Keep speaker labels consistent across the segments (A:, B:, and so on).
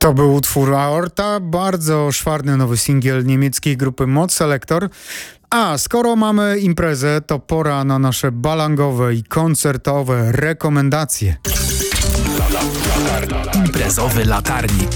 A: To był utwór Aorta, bardzo szwarny nowy singiel niemieckiej grupy Mod Selector. A skoro mamy imprezę, to pora na nasze balangowe i koncertowe rekomendacje.
B: Imprezowy latarnik.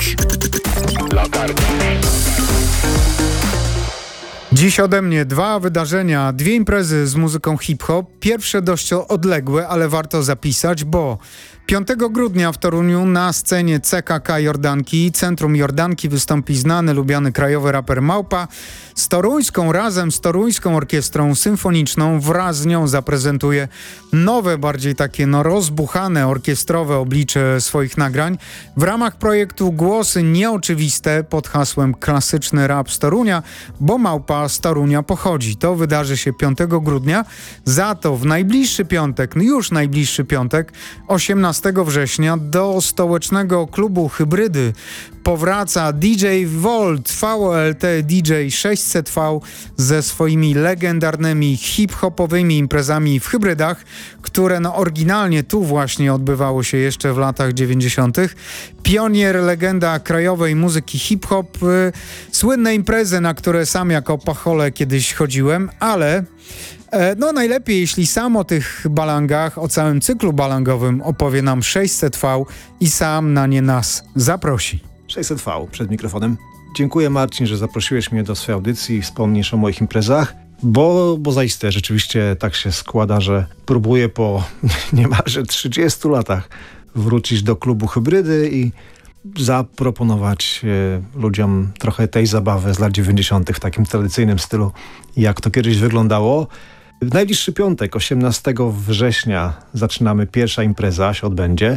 A: Dziś ode mnie dwa wydarzenia, dwie imprezy z muzyką hip-hop. Pierwsze dość odległe, ale warto zapisać, bo 5 grudnia w Toruniu na scenie CKK Jordanki, Centrum Jordanki, wystąpi znany, lubiany krajowy raper Małpa. Z Toruńską Orkiestrą Symfoniczną wraz z nią zaprezentuje nowe, bardziej takie rozbuchane, orkiestrowe oblicze swoich nagrań w ramach projektu Głosy Nieoczywiste pod hasłem Klasyczny Rap z Torunia, bo Małpa z Torunia pochodzi. To wydarzy się 5 grudnia, za to w najbliższy piątek, już najbliższy piątek, 18 września do stołecznego klubu Hybrydy powraca DJ Volt, VLT DJ 600V ze swoimi legendarnymi hip-hopowymi imprezami w Hybrydach, które oryginalnie tu właśnie odbywało się jeszcze w latach 90. Pionier, legenda krajowej muzyki hip-hop, słynne imprezy, na które sam jako pachole kiedyś chodziłem, ale najlepiej, jeśli sam o tych balangach, o całym cyklu balangowym opowie nam 600V i sam na nie nas zaprosi.
C: 600V przed mikrofonem. Dziękuję, Marcin, że zaprosiłeś mnie do swojej audycji i wspomnisz o moich imprezach, bo zaiste rzeczywiście tak się składa, że próbuję po niemalże 30 latach wrócić do klubu Hybrydy i zaproponować ludziom trochę tej zabawy z lat 90. w takim tradycyjnym stylu, jak to kiedyś wyglądało. W najbliższy piątek, 18 września, zaczynamy, pierwsza impreza się odbędzie.